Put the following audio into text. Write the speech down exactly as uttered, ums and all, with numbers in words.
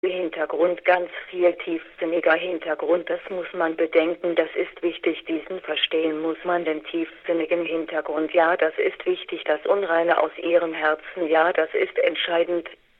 Hintergrund, ganz viel tiefsinniger Hintergrund, das muss man bedenken, das ist wichtig, diesen verstehen muss man, den tiefsinnigen Hintergrund, ja, das ist wichtig, das Unreine aus ihrem Herzen, ja, das ist entscheidend,